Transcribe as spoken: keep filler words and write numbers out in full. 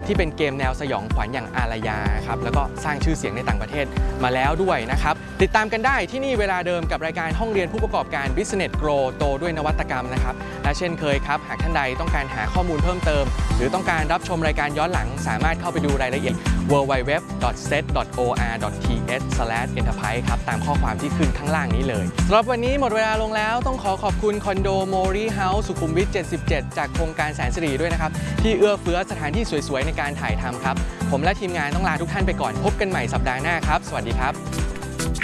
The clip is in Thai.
ที่เป็นเกมแนวสยองขวัญอย่างอารยาครับแล้วก็สร้างชื่อเสียงในต่างประเทศมาแล้วด้วยนะครับติดตามกันได้ที่นี่เวลาเดิมกับรายการห้องเรียนผู้ประกอบการ Business Grow โตด้วยนวัตกรรมนะครับและเช่นเคยครับหากท่านใดต้องการหาข้อมูลเพิ่มเติมหรือต้องการรับชมรายการย้อนหลังสามารถเข้าไปดูรายละเอียด ดับเบิลยู ดับเบิลยู ดับเบิลยู ดอท เซต ดอท โอ อาร์ ดอท ที เอช สแลช เอ็นเตอร์ไพรส์ ครับตามข้อความที่ขึ้นข้างล่างนี้เลยสำหรับวันนี้หมดเวลาลงแล้วต้องขอขอบคุณคอนโดโมรีเฮาส์สุขุมวิทเจ็ดสิบเจ็ดจากโครงการแสนสิริด้วยนะครับที่เอื้อเฟื้อสถานที่สวยๆในการถ่ายทำครับผมและทีมงานต้องลาทุกท่านไปก่อนพบกันใหม่สัปดาห์หน้าครับสวัสดีครับ